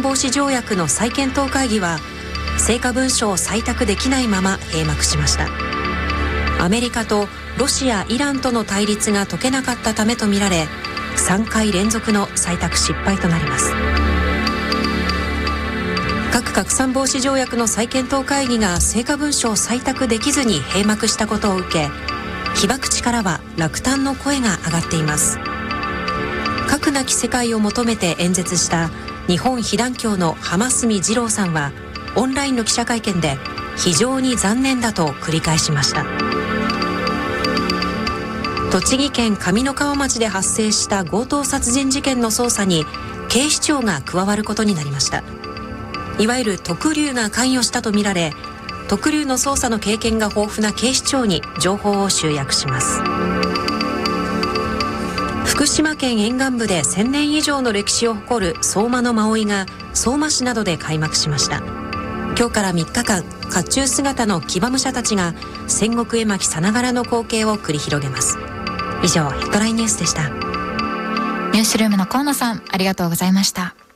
防止条約の再検討会議は成果文書を採択できないまま閉幕しました。アメリカとロシア・イランとの対立が解けなかったためとみられ、3回連続の採択失敗となります。核拡散防止条約の再検討会議が成果文書を採択できずに閉幕したことを受け、被爆地からは落胆の声が上がっています。核なき世界を求めて演説した日本被団協の浜住二郎さんはオンラインの記者会見で非常に残念だと繰り返しました。栃木県上三川町で発生した強盗殺人事件の捜査に警視庁が加わることになりました。いわゆる特竜が関与したとみられ、特竜の捜査の経験が豊富な警視庁に情報を集約します。福島県沿岸部で1000年以上の歴史を誇る相馬の馬追が相馬市などで開幕しました。今日から3日間、甲冑姿の騎馬武者たちが戦国絵巻さながらの光景を繰り広げます。以上、ヘッドラインニュースでした。 ニュースルームの河野さん、ありがとうございました。